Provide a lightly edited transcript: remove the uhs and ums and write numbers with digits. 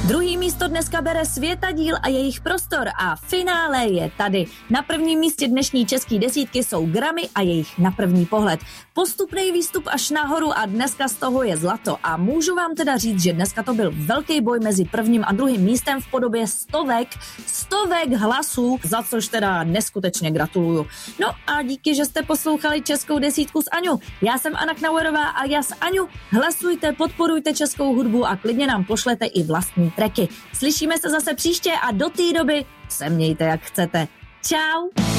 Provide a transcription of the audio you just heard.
Druhý místo dneska bere Světadíl a jejich prostor a finále je tady. Na prvním místě dnešní české desítky jsou Grammy a jejich Na první pohled. Postupný výstup až nahoru a dneska z toho je zlato. A můžu vám teda říct, že dneska to byl velký boj mezi prvním a druhým místem v podobě stovek hlasů, za což teda neskutečně gratuluju. No a díky, že jste poslouchali českou desítku s Aňou. Já jsem Anna Knauerová a já s Aňou. Hlasujte, podporujte českou hudbu a klidně nám pošlete i vlastní tracky. Slyšíme se zase příště a do té doby se mějte jak chcete. Čau!